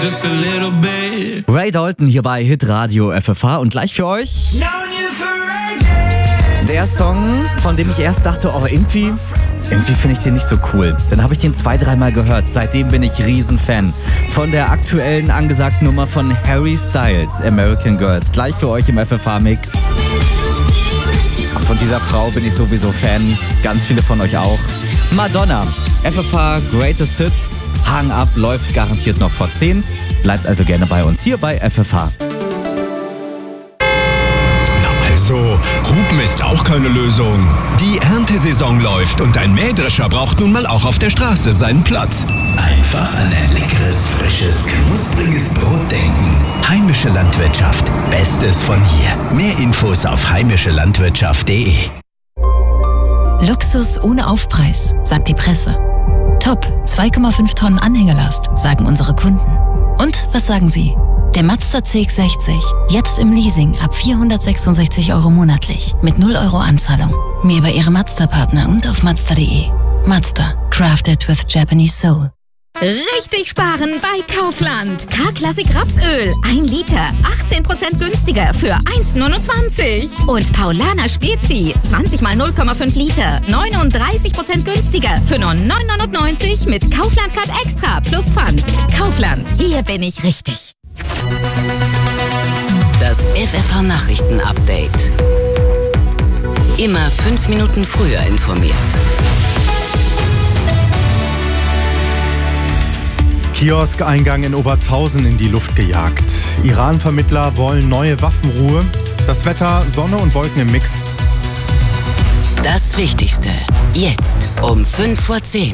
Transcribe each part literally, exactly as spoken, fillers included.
Just a little bit. Ray Dalton hier bei Hitradio F F H und gleich für euch der Song, von dem ich erst dachte, oh irgendwie, irgendwie finde ich den nicht so cool. Dann habe ich den zwei, dreimal gehört. Seitdem bin ich Riesenfan von der aktuellen angesagten Nummer von Harry Styles, American Girls. Gleich für euch im F F H-Mix. Von dieser Frau bin ich sowieso Fan. Ganz viele von euch auch. Madonna, F F H Greatest Hit. Hang Up läuft garantiert noch vor zehn. Bleibt also gerne bei uns hier bei F F H. So, Hupen ist auch keine Lösung. Die Erntesaison läuft und ein Mähdrescher braucht nun mal auch auf der Straße seinen Platz. Einfach an ein leckeres, frisches, knuspriges Brot denken. Heimische Landwirtschaft. Bestes von hier. Mehr Infos auf heimische landwirtschaft punkt de. Luxus ohne Aufpreis, sagt die Presse. Top, zwei Komma fünf Tonnen Anhängelast, sagen unsere Kunden. Und was sagen Sie? Der Mazda C X sechzig, jetzt im Leasing ab vierhundertsechsundsechzig Euro monatlich, mit null Euro Anzahlung. Mehr bei Ihrem Mazda-Partner und auf mazda punkt de. Mazda, crafted with Japanese soul. Richtig sparen bei Kaufland. K-Klassik Rapsöl, ein Liter, achtzehn Prozent günstiger für eins Komma neunundzwanzig. Und Paulaner Spezi, zwanzig mal null Komma fünf Liter, neununddreißig Prozent günstiger für nur neun neunundneunzig mit Kaufland Card Extra plus Pfand. Kaufland, hier bin ich richtig. Das F F H-Nachrichten-Update. Immer fünf Minuten früher informiert. Kioskeingang in Obertshausen in die Luft gejagt. Iran-Vermittler wollen neue Waffenruhe. Das Wetter, Sonne und Wolken im Mix. Das Wichtigste. Jetzt um fünf vor zehn.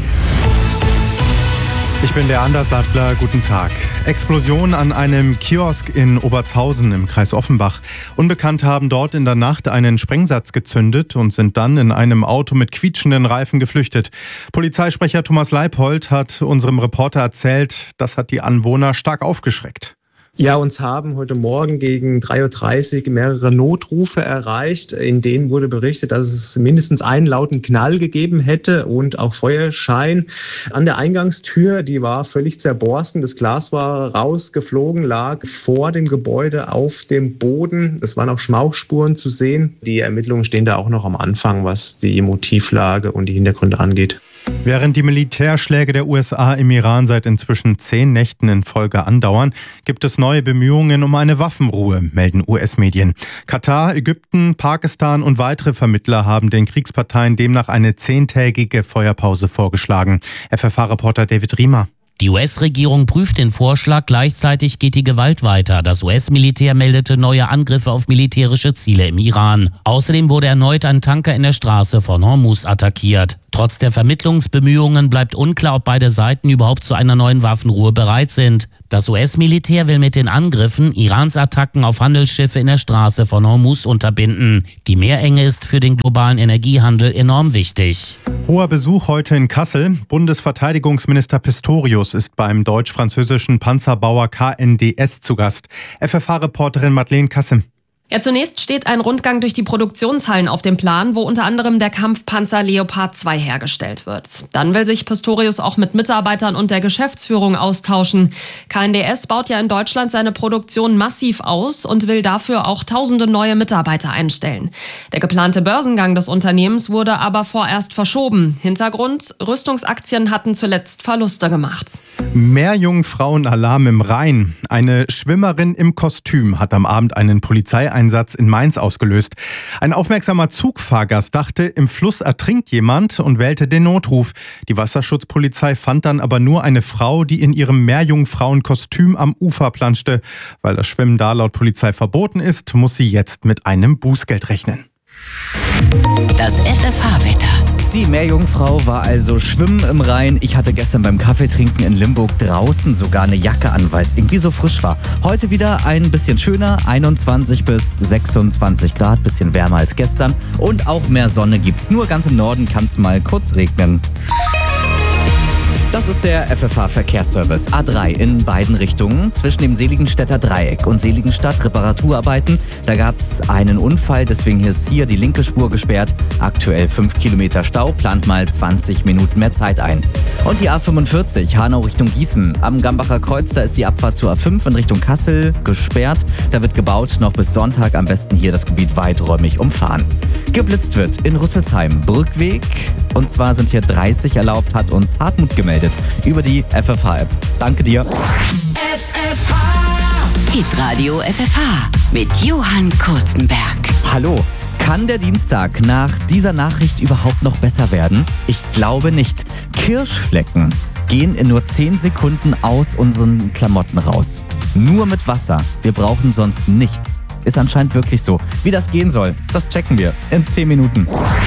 Ich bin der Anders Sattler, guten Tag. Explosion an einem Kiosk in Obertshausen im Kreis Offenbach. Unbekannte haben dort in der Nacht einen Sprengsatz gezündet und sind dann in einem Auto mit quietschenden Reifen geflüchtet. Polizeisprecher Thomas Leipold hat unserem Reporter erzählt, das hat die Anwohner stark aufgeschreckt. Ja, uns haben heute Morgen gegen drei Uhr dreißig mehrere Notrufe erreicht. In denen wurde berichtet, dass es mindestens einen lauten Knall gegeben hätte und auch Feuerschein. An der Eingangstür, die war völlig zerborsten. Das Glas war rausgeflogen, lag vor dem Gebäude auf dem Boden. Es waren auch Schmauchspuren zu sehen. Die Ermittlungen stehen da auch noch am Anfang, was die Motivlage und die Hintergründe angeht. Während die Militärschläge der U S A im Iran seit inzwischen zehn Nächten in Folge andauern, gibt es neue Bemühungen um eine Waffenruhe, melden U S-Medien. Katar, Ägypten, Pakistan und weitere Vermittler haben den Kriegsparteien demnach eine zehntägige Feuerpause vorgeschlagen. F F H-Reporter David Riemer. Die U S-Regierung prüft den Vorschlag, gleichzeitig geht die Gewalt weiter. Das U S-Militär meldete neue Angriffe auf militärische Ziele im Iran. Außerdem wurde erneut ein Tanker in der Straße von Hormuz attackiert. Trotz der Vermittlungsbemühungen bleibt unklar, ob beide Seiten überhaupt zu einer neuen Waffenruhe bereit sind. Das U S-Militär will mit den Angriffen Irans Attacken auf Handelsschiffe in der Straße von Hormuz unterbinden. Die Meerenge ist für den globalen Energiehandel enorm wichtig. Hoher Besuch heute in Kassel. Bundesverteidigungsminister Pistorius ist beim deutsch-französischen Panzerbauer K N D S zu Gast. F F H-Reporterin Madeleine Kassem. Ja, zunächst steht ein Rundgang durch die Produktionshallen auf dem Plan, wo unter anderem der Kampfpanzer Leopard zwei hergestellt wird. Dann will sich Pistorius auch mit Mitarbeitern und der Geschäftsführung austauschen. K N D S baut ja in Deutschland seine Produktion massiv aus und will dafür auch tausende neue Mitarbeiter einstellen. Der geplante Börsengang des Unternehmens wurde aber vorerst verschoben. Hintergrund: Rüstungsaktien hatten zuletzt Verluste gemacht. Meerjungfrauen-Alarm im Rhein. Eine Schwimmerin im Kostüm hat am Abend einen Polizeieinsatz in Mainz ausgelöst. Ein aufmerksamer Zugfahrgast dachte, im Fluss ertrinkt jemand und wählte den Notruf. Die Wasserschutzpolizei fand dann aber nur eine Frau, die in ihrem Meerjungfrauenkostüm am Ufer planschte. Weil das Schwimmen da laut Polizei verboten ist, muss sie jetzt mit einem Bußgeld rechnen. Das F F H-Wetter. Die Meerjungfrau war also schwimmen im Rhein. Ich hatte gestern beim Kaffeetrinken in Limburg draußen sogar eine Jacke an, weil es irgendwie so frisch war. Heute wieder ein bisschen schöner, einundzwanzig bis sechsundzwanzig Grad, bisschen wärmer als gestern. Und auch mehr Sonne gibt's. Nur ganz im Norden kann es mal kurz regnen. Das ist der F F H-Verkehrsservice A drei in beiden Richtungen zwischen dem Seligenstädter Dreieck und Seligenstadt. Reparaturarbeiten. Da gab es einen Unfall, deswegen ist hier die linke Spur gesperrt. Aktuell fünf Kilometer Stau, plant mal zwanzig Minuten mehr Zeit ein. Und die A fünfundvierzig, Hanau Richtung Gießen. Am Gambacher Kreuz, da ist die Abfahrt zur A fünf in Richtung Kassel gesperrt. Da wird gebaut, noch bis Sonntag am besten hier das Gebiet weiträumig umfahren. Geblitzt wird in Rüsselsheim, Brückweg. Und zwar sind hier dreißig erlaubt, hat uns Hartmut gemeldet über die F F H-App. Danke dir. F F H Hitradio F F H mit Johann Kurzenberg. Hallo. Kann der Dienstag nach dieser Nachricht überhaupt noch besser werden? Ich glaube nicht. Kirschflecken gehen in nur zehn Sekunden aus unseren Klamotten raus. Nur mit Wasser. Wir brauchen sonst nichts. Ist anscheinend wirklich so. Wie das gehen soll, das checken wir in zehn Minuten.